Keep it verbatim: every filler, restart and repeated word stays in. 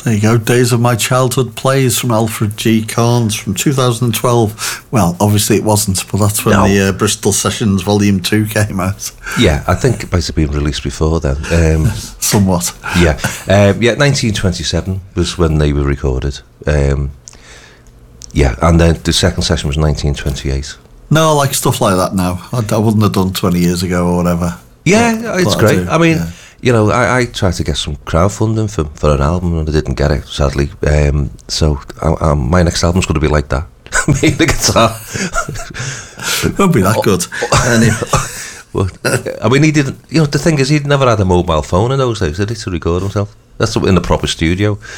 There you go. Days of My Childhood Plays from Alfred G. Carnes from two thousand twelve. Well, obviously it wasn't, but that's when no. the uh, Bristol Sessions Volume two came out. Yeah, I think it might have been released before then. Um, Somewhat. Yeah. Um, yeah, nineteen twenty-seven was when they were recorded. Um, yeah, and then the second session was nineteen twenty-eight. No, I like stuff like that now. I, I wouldn't have done twenty years ago or whatever. Yeah, but, it's but great. I, I mean... Yeah. You know, I, I tried to get some crowdfunding for, for an album and I didn't get it, sadly. Um, so I, I, my next album's going to be like that. Me the guitar. It won't be that good. Well, I mean, he didn't. You know, the thing is, he'd never had a mobile phone in those days, did he, to record himself? That's in the proper studio.